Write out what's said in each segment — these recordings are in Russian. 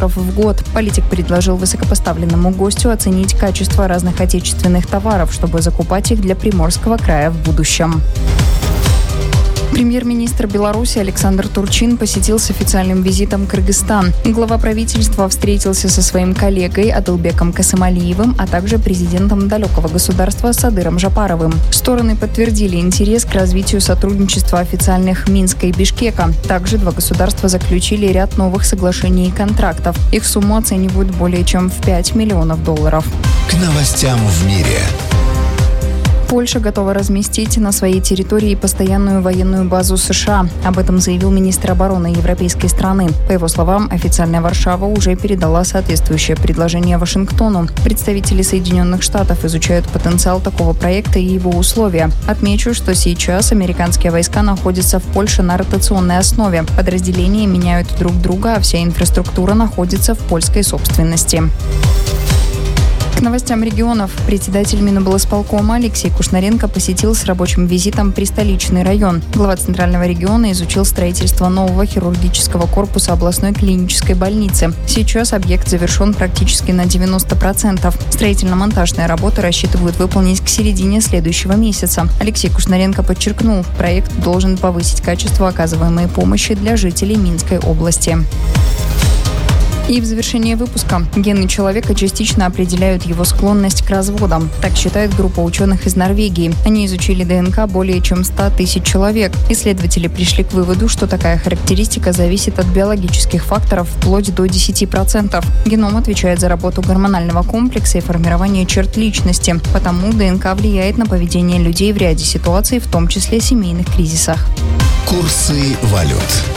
в год. Политик предложил высокопоставленному гостю оценить качество разных отечественных товаров, чтобы закупать их для Приморского края в будущем. Премьер-министр Беларуси Александр Турчин посетил с официальным визитом Кыргызстан. Глава правительства встретился со своим коллегой Адылбеком Касымалиевым, а также президентом далекого государства Садыром Жапаровым. Стороны подтвердили интерес к развитию сотрудничества официальных Минска и Бишкека. Также два государства заключили ряд новых соглашений и контрактов. Их сумму оценивают более чем в $5 миллионов. К новостям в мире. Польша готова разместить на своей территории постоянную военную базу США. Об этом заявил министр обороны европейской страны. По его словам, официальная Варшава уже передала соответствующее предложение Вашингтону. Представители Соединенных Штатов изучают потенциал такого проекта и его условия. Отмечу, что сейчас американские войска находятся в Польше на ротационной основе. Подразделения меняют друг друга, а вся инфраструктура находится в польской собственности. К новостям регионов. Председатель Миноблсполкома Алексей Кушнаренко посетил с рабочим визитом Пристоличный район. Глава Центрального региона изучил строительство нового хирургического корпуса областной клинической больницы. Сейчас объект завершен практически на 90%. Строительно-монтажные работы рассчитывают выполнить к середине следующего месяца. Алексей Кушнаренко подчеркнул, проект должен повысить качество оказываемой помощи для жителей Минской области. И в завершение выпуска. Гены человека частично определяют его склонность к разводам. Так считает группа ученых из Норвегии. Они изучили ДНК более чем 100 тысяч человек. Исследователи пришли к выводу, что такая характеристика зависит от биологических факторов вплоть до 10%. Геном отвечает за работу гормонального комплекса и формирование черт личности. Потому ДНК влияет на поведение людей в ряде ситуаций, в том числе семейных кризисах. Курсы валют.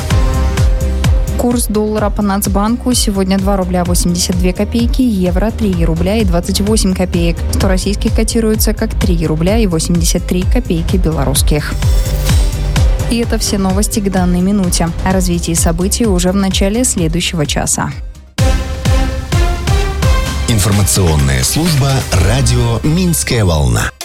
Курс доллара по Нацбанку сегодня 2 рубля 82 копейки, евро 3 рубля и 28 копеек. 100 российских котируется как 3 рубля и 83 копейки белорусских. И это все новости к данной минуте. О развитии событий уже в начале следующего часа. Информационная служба радио «Минская волна».